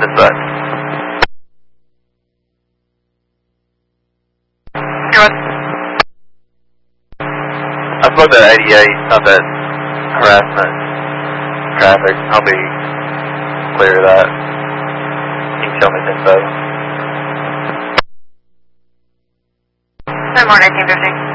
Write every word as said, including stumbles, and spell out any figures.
this side. Good. I spoke to I D A, not that harassment traffic. I'll be clear of that. You can show me this info. ten more nineteen fifty.